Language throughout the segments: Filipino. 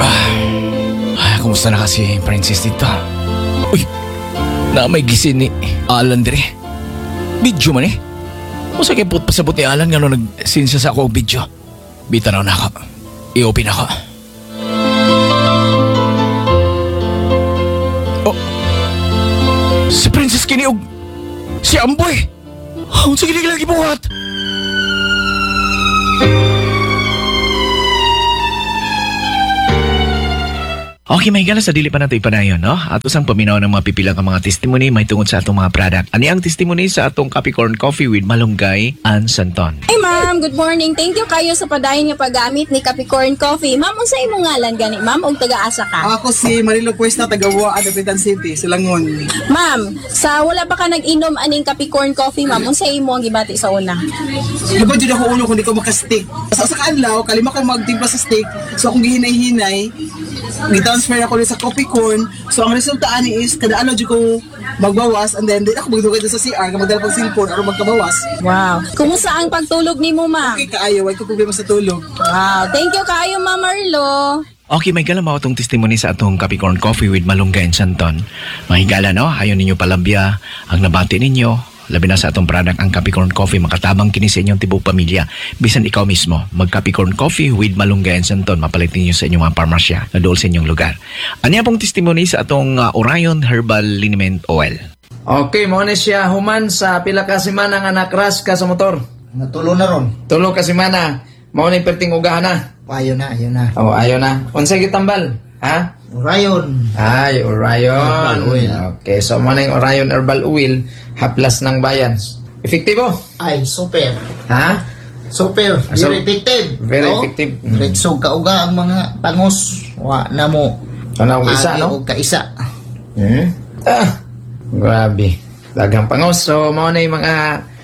Kumusta na kasi Princess dito? Uy, na may gisin ni Alan dire. Video man eh. Kung kay put pasabot ni Alan nga nagsinsa sa ako ang video. Bitanaw na ako. I-open ako. Oh, si Princess kiniog. Si Amboy. Oh, sige lagi buhat. Okay, may gala sa dili pa nato ipanayon, no? At usang paminaw ng mga pipilang ang mga testimony may tungod sa atong mga product. Ani ang testimony sa atong Capricorn Coffee with Malunggay and Santon. Hey ma'am, good morning. Thank you kayo sa padayon nga paggamit ni Capricorn Coffee. Ma'am, unsa imong ngalan gani, ma'am, og taga-asa ka? Ako si Marilo Cuesta, taga-Wa, Dapitan City, Silangon. Ma'am, sa wala pa ka nag-inom aning Capricorn Coffee, ma'am, unsa imo ang gibati sa una? Lugod jud ako ulo kung di ko maka-stick. Sa kanlaw, kalima ko magtimpla sa stick. So akong gihinay-hinay, gi-transfer ako sa coffee corn. So ang resulta ani is kada ano jud ko magbawas and then ako magdugay sa CR nga magdala pag cellphone aron magkabawas. Wow. Kumusta ang pagtulog nimo, ma'am? Okay kaayo, wala ko problema sa tulog. Wow. Thank you kayo, Ma'am Marlo. Okay, may gala mo itong testimony sa atong Capricorn Coffee with Malunggay and Santon. Mahigala, no? Ayaw ninyo palabya ang nabati ninyo. Labi na sa atong product ang Capricorn Coffee, makatabang kini sa inyong tibok pamilya. Bisan ikaw mismo, mag-Capricorn Coffee with Malunggay and Santon, mapalit ninyo sa inyong mga parmasya na dool sa inyong lugar. Anya pong testimony sa atong Orion Herbal Liniment Oil. Okay, mo na siya human sa pila ka semana nga nakras ka sa motor. Natulo na ron. Tulo ka semana. Mo na perting ugahan na. Ayaw na. Oh, ayaw na. Unsa gitambal? Ha? Orion. Ay, Orion. Herbal oil. Okay, so mo na yung Orion Herbal Oil, haplas ng bayan. Efektibo? Ay, super. Ha? Super. So, Very effective. very No? effective. Retsog kauga ang mga pangos. Wa na mo. Ano isa, Agi no? o kaisa. Grabe. Daghang pangos. So, mo na yung mga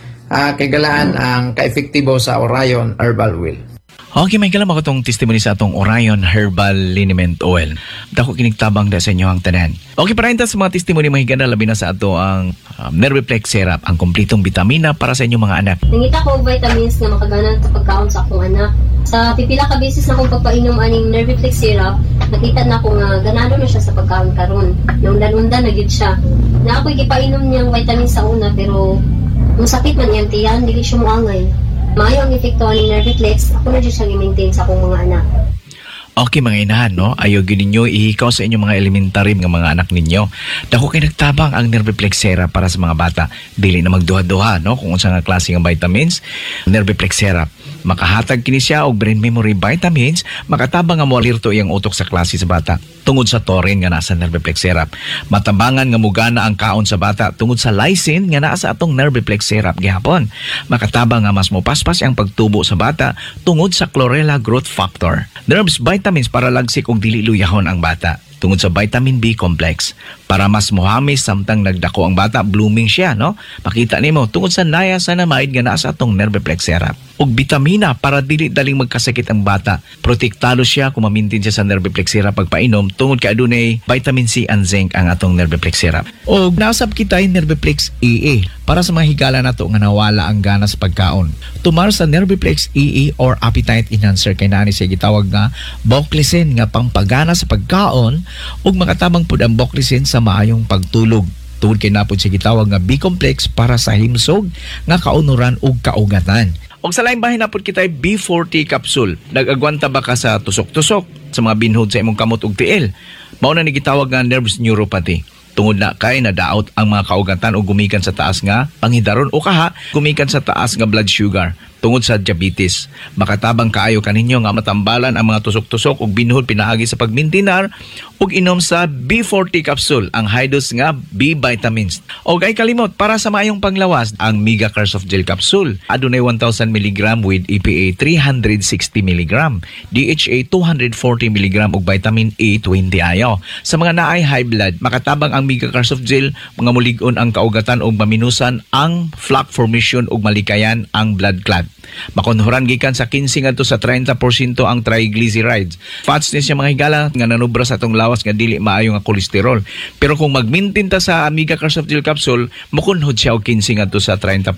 kagalaan ang ka-efektibo sa Orion Herbal Oil. Okay, may kalam ako itong testimony sa atong Orion Herbal Liniment Oil. Dako kinigtabang da sa inyo ang tanan. Okay, para sa mga testimony mahigana, labi na sa ato ang Nerviplex Syrup, ang kompletong bitamina para sa inyong mga anak. Nangita ko og vitamins nga makaganan sa pagkaon sa akong anak. Sa pipila ka beses na akong pagpainom aning Nerviplex Syrup, nakita na ko nga ganado na siya sa pagkaon karon. Naundan-undan na gyud siya. Na ako'y gipainom niyang vitamins sa una pero kung sakit man iyang tiyan, dili siya moangay. Maayo ang epekto ni Nerviplex, ako na dyan siya i-maintain sa akong mga anak. Okay, mga inahan, no? Ayaw ninyo ihikaw sa inyong mga elementary ng mga anak ninyo. Dako kay nagtabang ang Nerviplex Syrup para sa mga bata. Dili na magduha-duha, no? Kung unsa nga klase ng vitamins, Nerviplex Syrup. Makahatag kini siya og brain memory vitamins, makatabang nga mo alirto iyang utok sa klase sa bata. Tungod sa taurine nga nasa Nerviplex Syrup. Matabangan nga mugana ang kaon sa bata tungod sa lysine nga naa sa atong Nerviplex Syrup gihapon. Makatabang nga mas mopaspas ang pagtubo sa bata tungod sa Chlorella growth factor. Nerves vitamins para lagsik og dili luyahon ang bata. Tungod sa vitamin B complex para mas mohamis samtang nagdako ang bata, blooming siya, no? Makita nimo tungod sa niacinamide nga naa sa atong Nerviplex Syrup. Ug bitamina para dili daling magkasakit ang bata. Protektado siya kung mamintin siya sa Nerviplex Syrup pagpainom tungod kay adunay vitamin C and zinc ang atong Nerviplex Syrup. Ug nasab kita yung Nerviplex EE para sa mga higala nato nga nawala ang gana sa pagkaon. Tumar sa Nerviplex EE or appetite enhancer kay nani siya gitawag nga Boclicin nga pangpagana sa pagkaon ug makatabang pud ang Boclicin sa maayong pagtulog. Tungod kay napod siya gitawag nga B-complex para sa himsog nga kaunuran ug kaugatan. Og sa laing bahin napod kitay B40 capsule. Nag-agwanta ba ka sa tusok-tusok sa mga binhod sa imong kamot ug tiil? Mao na ni gitawag nga nerves neuropathy. Tungod na kay nadaot ang mga kaugatan o gumikan sa taas nga panghidaron o kaha gumikan sa taas nga blood sugar tungod sa diabetes. Makatabang kaayo kaninyo nga matambalan ang mga tusok-tusok ug binhod pinaagi sa pagmintinar ug inom sa B40 capsule, ang high dose nga B vitamins. Og ay kalimot para sa maayong panglawas ang Mega Cares of Gel capsule. Adunay 1000 mg with EPA 360 mg, DHA 240 mg ug vitamin A 20 ayo. Sa mga naay high blood, makatabang ang Mega Cares of Gel, mga mulig-on ang kaugatan ug maminusan ang plaque formation ug malikayan ang blood clot. Makonhoran gikan sa 15 ngadto sa 30% ang triglycerides. Fats ni siya mga higala nga nanubra sa atong lawas nga dili maayo nga kolesterol. Pero kung mag-maintain ta sa Mega Cares of Gel capsule, makunhod siya og 15 ngadto sa 30%.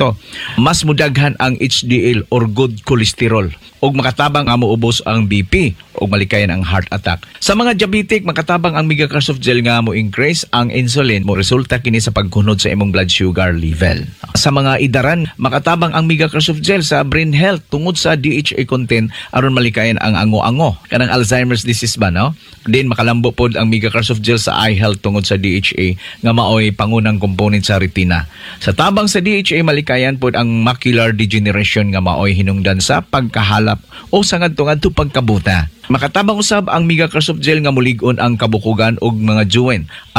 Mas mudaghan ang HDL or good cholesterol ug makatabang nga moubos ang BP o malikayan ang heart attack. Sa mga diabetic, makatabang ang Megakarsoft Gel nga mo increase ang insulin mo resulta kini sa pagkunod sa imong blood sugar level. Sa mga idaran, makatabang ang Megakarsoft Gel sa brain health tungod sa DHA content aron malikayan ang ango-ango. Kanang Alzheimer's disease ba, no? Din makalambo pod ang Megakarsoft Gel sa eye health tungod sa DHA nga maoy pangunang component sa retina. Sa tabang sa DHA malikayan pod ang macular degeneration nga maoy hinungdan sa pagkahalap o sa ngadto-ngadto pagkabuta. Makatabang usab ang Megakarsoft Gel nga mulig-on ang kabukugan og mga juwen